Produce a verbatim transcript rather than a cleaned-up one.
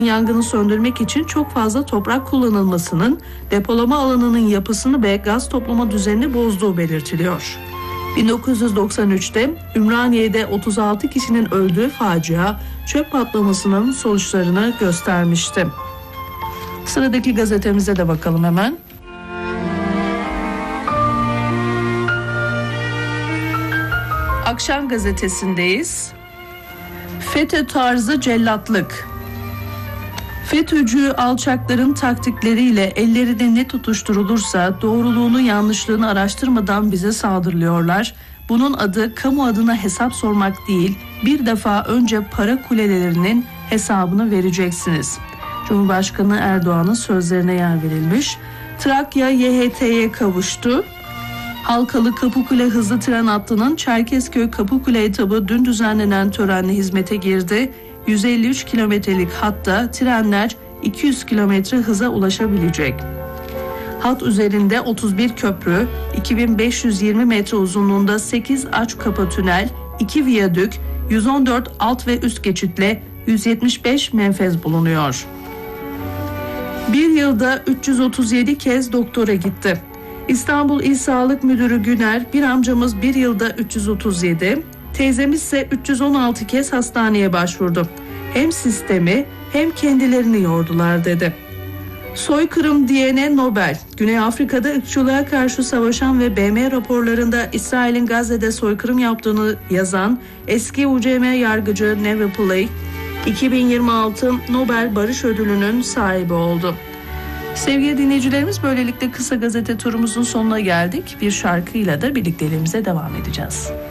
Yangını söndürmek için çok fazla toprak kullanılmasının depolama alanının yapısını ve gaz toplama düzenini bozduğu belirtiliyor. bin dokuz yüz doksan üçte Ümraniye'de otuz altı kişinin öldüğü facia çöp patlamasının sonuçlarını göstermişti. Sıradaki gazetemize de bakalım hemen. Akşam gazetesindeyiz. FETÖ tarzı cellatlık. FETÖ'cü alçakların taktikleriyle ellerine ne tutuşturulursa doğruluğunu yanlışlığını araştırmadan bize saldırıyorlar. Bunun adı kamu adına hesap sormak değil, bir defa önce para kulelerinin hesabını vereceksiniz. Cumhurbaşkanı Erdoğan'ın sözlerine yer verilmiş. Trakya Y H T'ye kavuştu. Halkalı Kapıkule hızlı tren hattının Çerkezköy Kapıkule etabı dün düzenlenen törenle hizmete girdi. yüz elli üç kilometrelik hatta trenler iki yüz kilometre hıza ulaşabilecek. Hat üzerinde otuz bir köprü, iki bin beş yüz yirmi metre uzunluğunda sekiz aç kapa tünel, iki viyadük, yüz on dört alt ve üst geçitle yüz yetmiş beş menfez bulunuyor. Bir yılda üç yüz otuz yedi kez doktora gitti. İstanbul İl Sağlık Müdürü Güner, bir amcamız bir yılda üç yüz otuz yedi, teyzemiz ise üç yüz on altı kez hastaneye başvurdu. Hem sistemi hem kendilerini yordular dedi. Soykırım diyene Nobel. Güney Afrika'da ırkçılığa karşı savaşan ve B M raporlarında İsrail'in Gazze'de soykırım yaptığını yazan eski U C M yargıcı Nevi Pillay, iki bin yirmi altı Nobel Barış Ödülü'nün sahibi oldu. Sevgili dinleyicilerimiz, böylelikle kısa gazete turumuzun sonuna geldik. Bir şarkıyla da birlikteliğimize devam edeceğiz.